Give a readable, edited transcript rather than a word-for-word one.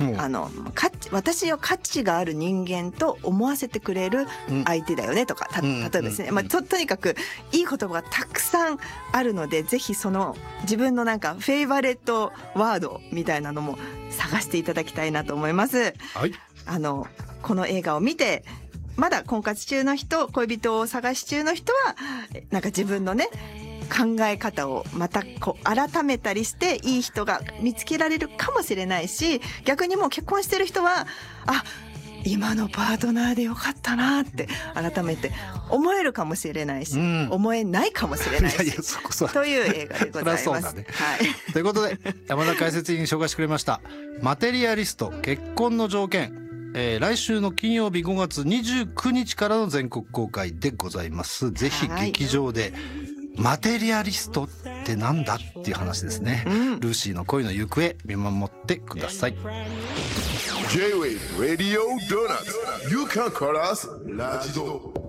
私を価値がある人間と思わせてくれる相手だよねとか、例えばですね、とにかくいい言葉がたくさんあるので、ぜひその自分のなんかフェイバレットワードみたいなのも探していただきたいなと思います。 はい、 この映画を見てまだ婚活中の人、恋人を探し中の人はなんか自分のね考え方をまたこう改めたりしていい人が見つけられるかもしれないし、逆にもう結婚してる人は今のパートナーでよかったなって改めて思えるかもしれないし、思えないかもしれないしという映画でございます。 ね、ということで山田解説委員紹介してくれましたマテリアリスト結婚の条件、来週の金曜日5月29日からの全国公開でございます。ぜひ劇場で、マテリアリストってなんだっていう話ですね、ルーシーの恋の行方見守ってください。 J-Wave Radio Donuts You can call us ラジド